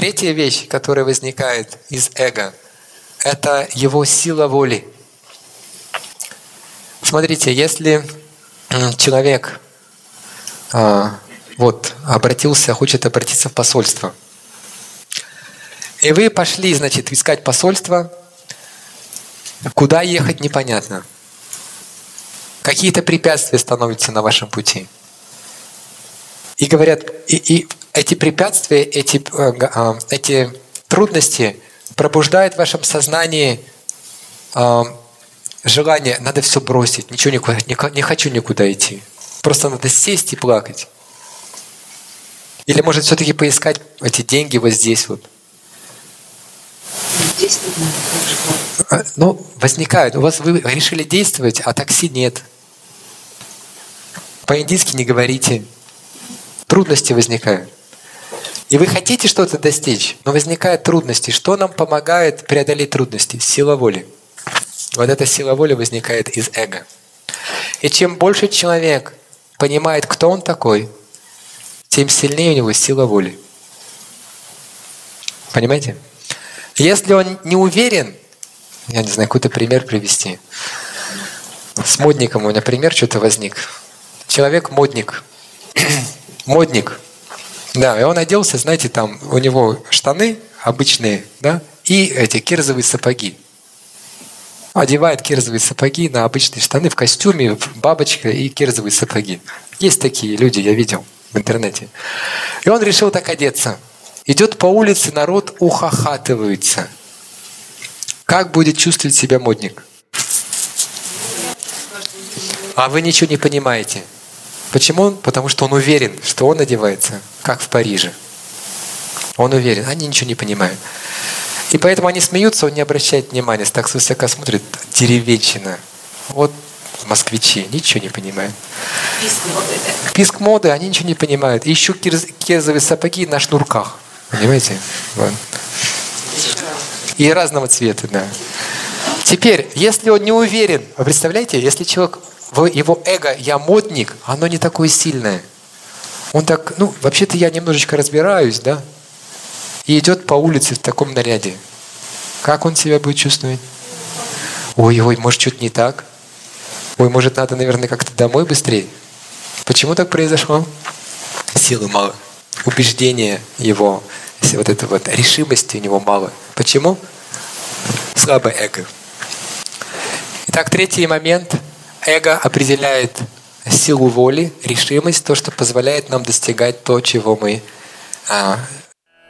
Третья вещь, которая возникает из эго, это его сила воли. Смотрите, если человек хочет обратиться в посольство, и вы пошли, значит, искать посольство, куда ехать непонятно. Какие-то препятствия становятся на вашем пути. И говорят, и эти препятствия, эти трудности пробуждают в вашем сознании желание, надо все бросить, ничего не хочу никуда идти. Просто надо сесть и плакать. Или может все-таки поискать эти деньги вот здесь вот. Ну, возникает. У вас вы решили действовать, а такси нет. По-индийски не говорите. Трудности возникают. И вы хотите что-то достичь, но возникают трудности. Что нам помогает преодолеть трудности? Сила воли. Вот эта сила воли возникает из эго. И чем больше человек понимает, кто он такой, тем сильнее у него сила воли. Понимаете? Если он не уверен, я не знаю, какой-то пример привести. С модником у меня пример что-то возник. Человек модник. Модник. Да, и он оделся, знаете, там у него штаны обычные, да, и эти кирзовые сапоги. Одевает кирзовые сапоги на обычные штаны, в костюме, бабочка и кирзовые сапоги. Есть такие люди, я видел в интернете. И он решил так одеться. Идет по улице, народ ухахатывается. Как будет чувствовать себя модник? А вы ничего не понимаете. Почему? Потому что он уверен, что он одевается, как в Париже. Он уверен, они ничего не понимают. И поэтому они смеются, он не обращает внимания, так свысока смотрит, деревенщина. Вот москвичи, ничего не понимают. Писк моды, они ничего не понимают. И еще кирзовые сапоги на шнурках. Понимаете? Вот. И разного цвета, да. Теперь, если он не уверен, вы представляете, если человек, его эго «я модник», оно не такое сильное. Он так, вообще-то я немножечко разбираюсь, да? И идет по улице в таком наряде. Как он себя будет чувствовать? Ой, может, что-то не так? Ой, может, надо, наверное, как-то домой быстрее? Почему так произошло? Силы мало. Убеждения его, вот этой вот решимости у него мало. Почему? Слабое эго. Итак, третий момент. Эго определяет силу воли, решимость, то, что позволяет нам достигать то, чего мы